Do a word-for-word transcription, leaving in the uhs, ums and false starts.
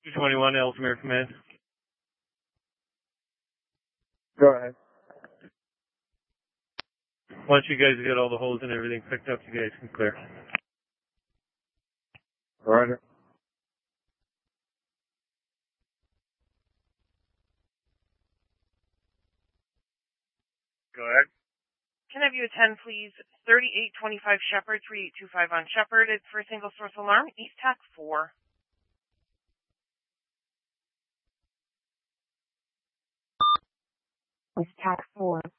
two twenty-one, Ellesmere Command. Go ahead. Once you guys get all the holes and everything picked up, you guys can clear. Roger. Go ahead. Can I have you attend, please? thirty-eight twenty-five Shepherd, three eight two five on Shepherd. It's for a single source alarm, East Tac four. East Tac four.